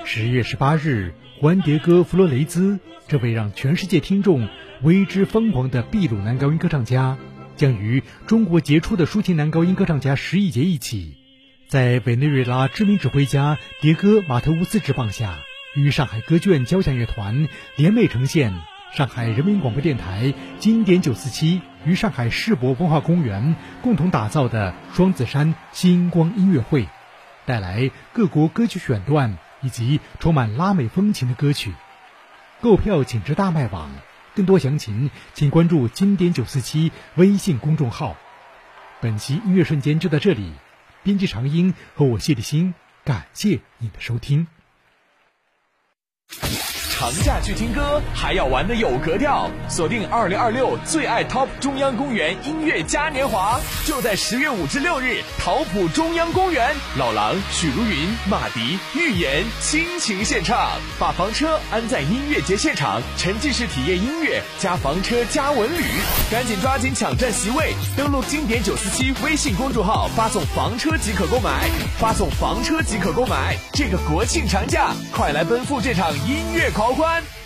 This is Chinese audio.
10月18日，胡安·迭戈·弗罗雷兹这位让全世界听众为之疯狂的秘鲁男高音歌唱家，将与中国杰出的抒情男高音歌唱家石一杰一起，在委内瑞拉知名指挥家迭戈·马特乌斯执棒下，与上海歌剧院交响乐团联袂呈现上海人民广播电台经典947与上海世博文化公园共同打造的双子山星光音乐会，带来各国歌曲选段以及充满拉美风情的歌曲。购票请至大麦网，更多详情请关注经典947微信公众号。本期音乐瞬间就到这里，编辑长英和我谢立新，感谢你的收听。 长假去听歌，还要玩的有格调，锁定2026最爱 TOP 中央公园音乐嘉年华，就在10月5至6日，桃浦中央公园，老狼、许茹芸、马迪、预言倾情献唱，把房车安在音乐节现场，沉浸式体验音乐加房车加文旅，赶紧抓紧抢占席位，登录经典947微信公众号，发送房车即可购买，发送房车即可购买。这个国庆长假，快来奔赴这场音乐狂欢！